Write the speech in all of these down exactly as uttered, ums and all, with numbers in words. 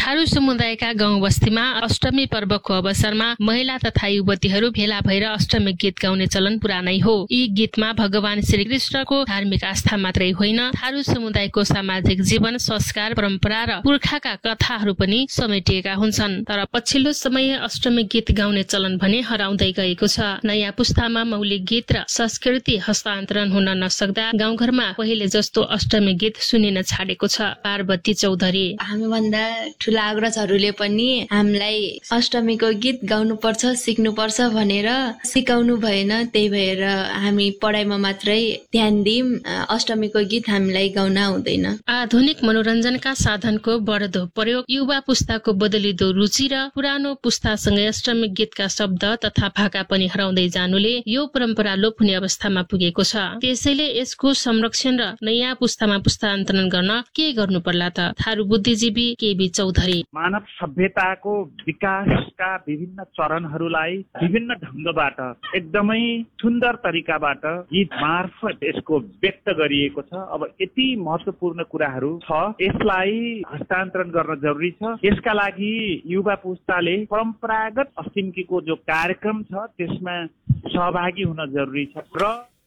थारू समुदायका गाउँ बस्तीमा अष्टमी पर्वको अवसरमा महिला तथा युवतीहरू भेला भएर अष्टमी गीत गाउने चलन पुरानै हो। यी गीतमा भगवान श्रीकृष्णको धार्मिक आस्था मात्रै होइन, थारू समुदायको सामाजिक जीवन, संस्कार, परम्परा र पुर्खाका कथाहरू पनि समेटिएका हुन्छन्। तर पछिल्लो समय अष्टमी गीत गाउने चलन भने हराउँदै गएको छ। नयाँ पुस्तामा मौलिक गीत र संस्कृति हस्तान्तरण हुन नसक्दा गाउँघरमा पहिले जस्तो अष्टमी गीत सुनिन छाडेको छ। पार्वती चौधरी: हामीभन्दा ठुला अग्रजहरूले पनि हामीलाई अष्टमीको गीत गाउनुपर्छ, सिक्नुपर्छ भनेर सिकाउनु भएन। त्यही भएर हामी पढाइमा मात्रै ध्यान दियौं। अष्टमीको गीत हामीलाई गाउन आउँदैन। आधुनिक मनोरञ्जनका साधनको बढ्दो प्रयोग, युवा पुस्ताको बदलिदो रुचि र पुरानो पुस्तासँगै अष्टमी गीतका शब्द तथा भाका पनि हराउँदै जानुले यो परम्परा लोप हुने अवस्थामा पुगेको छ। त्यसैले यसको संरक्षण र नयाँ पुस्तामा पुस्तान्तरण गर्न के गर्नु पर्ला त? थारू बुद्धिजीवी केबी चौधरी: मानव सभ्यताको विकासका विभिन्न चरणहरूलाई विभिन्न ढंगबाट एकदमै सुन्दर तरिकाबाट गीत मार्फत यसको व्यक्त गरिएको छ। अब यति महत्वपूर्ण कुराहरू छ, यसलाई हस्तान्तरण गर्न जरुरी छ। यसका लागि युवा पुस्ताले परम्परागत अष्टमीको जो कार्यक्रम छ त्यसमा सहभागी हुन जरुरी छ। र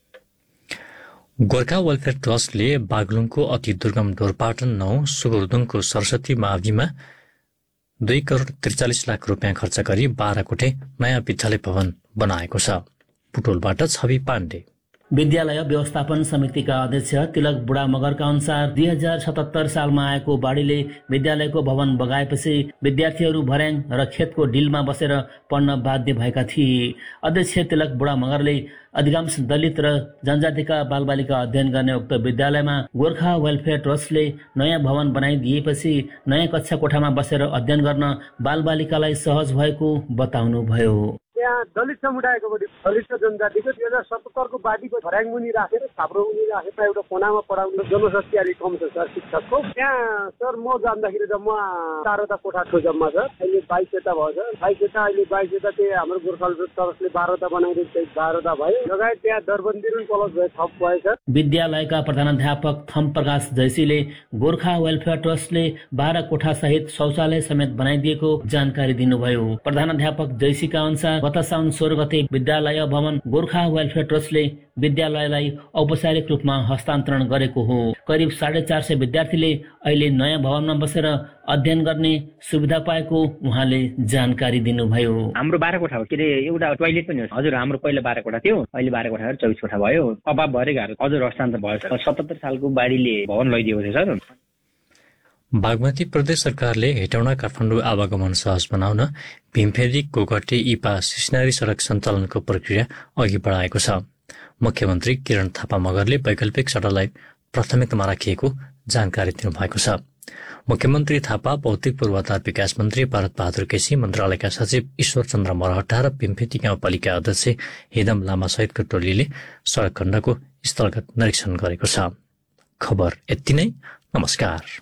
गोर्खा वेलफेयर ट्रस्टले बागलुङको अति दुर्गम ढोरपाटन नौ सुगुर्दुङको सरस्वती माविमा दुई करोड़ त्रिचालिस लाख रुपियाँ खर्च गरी बाह्र कोठे नयाँ विद्यालय भवन बनाएको छ। पुटोलबाट छवि पाण्डे। विद्यालय व्यवस्थापन समितिका अध्यक्ष तिलक बुढा मगरका अनुसार दुई हजार सतहत्तर सालमा आएको बाढीले विद्यालयको भवन बगाएपछि विद्यार्थीहरू भर्याङ र खेतको डिलमा बसेर पढ्न बाध्य भएका थिए। अध्यक्ष तिलक बुढा मगरले अधिकांश दलित र जनजातिका बालबालिका अध्ययन गर्ने उक्त विद्यालयमा गोर्खा वेलफेयर ट्रस्टले नयाँ भवन बनाइदिएपछि नयाँ कक्षा कोठामा बसेर अध्ययन गर्न बालबालिकालाई सहज भएको बताउनुभयो। यहाँ दलित समुदायको दलित जनजातिको दुई हजार सतहत्तरको बाढीको भर्याङ मुनि राखेर छाप्रो मुनि राखेर एउटा कोनामा पढाउनु जनशक्ति अलिक कम छ सर शिक्षकको। त्यहाँ सर म जान्दाखेरि जम्मा चारवटा कोठा थियो जम्मा सर। अहिले बाइसवटा भयो सर। बाइसवटा अहिले बाइसवटा त्यही हाम्रो गोर्खा वेलफेयर ट्रस्टले बाह्रवटा बनाइदिएको बाह्रवटा भयो। लगायत त्यहाँ दरबन्दी रुम कलेज भयो, थप भयो सर। विद्यालयका प्रधानाध्यापक थम प्रकाश जैसीले गोर्खा वेलफेयर ट्रस्टले बाह्र कोठा सहित शौचालय समेत बनाइदिएको जानकारी दिनुभयो। प्रधानाध्यापक जैसीका अनुसार गत साउन सोह्र गते विद्यालय भवन गोर्खा वेलफेयर ट्रस्टले विद्यालयलाई औपचारिक रूपमा हस्तान्तरण गरेको हो। करिब साढे चार सय विद्यार्थीले अहिले नयाँ भवनमा बसेर अध्ययन गर्ने सुविधा पाएको उहाँले जानकारी दिनुभयो। हाम्रो बाह्र कोठा हो, के अरे एउटा टोयलेट पनि हो। हजुर, हाम्रो पहिला बाह्र कोठा थियो, अहिले बाह्र कोठा चौबिस कोठा भयो। अभाव भएर घर हजुर हस्तान्तरण भयो। सतहत्तर सालको बाढीले भवन लैदिएको थियो सर। बागमती प्रदेश सरकारले हेटौँडा काठमाडौँ आवागमन सहज बनाउन भीमफेरी गोगटे इपा सिस्नारी सड़क सञ्चालनको प्रक्रिया अघि बढाएको छ। मुख्यमन्त्री किरण थापा मगरले वैकल्पिक सड़कलाई प्राथमिकतामा राखिएको जानकारी दिनुभएको छ। मुख्यमन्त्री थापा भौतिक पूर्वाधार विकास मन्त्री भारत बहादुर केसी, मन्त्रालयका सचिव ईश्वर चन्द्र मरहट्टा र भीमफेदी गाउँपालिका अध्यक्ष हिदम लामा सहितको टोलीले सड़क खण्डको स्थलगत निरीक्षण गरेको छ। खबर यति नै। नमस्कार।